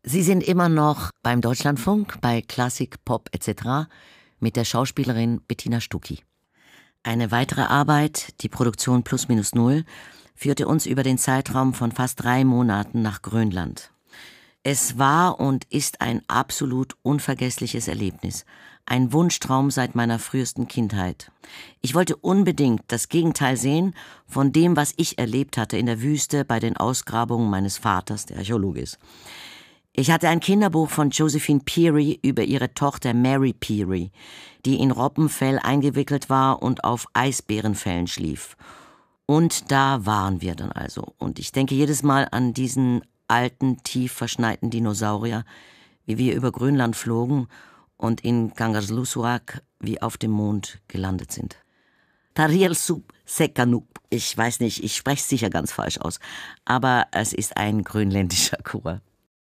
Sie sind immer noch beim Deutschlandfunk, bei Klassik, Pop etc. mit der Schauspielerin Bettina Stucki. Eine weitere Arbeit, die Produktion Plus Minus Null, führte uns über den Zeitraum von fast 3 Monaten nach Grönland. Es war und ist ein absolut unvergessliches Erlebnis. Ein Wunschtraum seit meiner frühesten Kindheit. Ich wollte unbedingt das Gegenteil sehen von dem, was ich erlebt hatte in der Wüste bei den Ausgrabungen meines Vaters, der Archäologe ist. Ich hatte ein Kinderbuch von Josephine Peary über ihre Tochter Mary Peary, die in Robbenfell eingewickelt war und auf Eisbärenfellen schlief. Und da waren wir dann also. Und ich denke jedes Mal an diesen alten, tief verschneiten Dinosaurier, wie wir über Grönland flogen und in Kangerlussuaq wie auf dem Mond gelandet sind. Tarielsup Sekanup. Ich weiß nicht, ich spreche es sicher ganz falsch aus, aber es ist ein grönländischer Chor.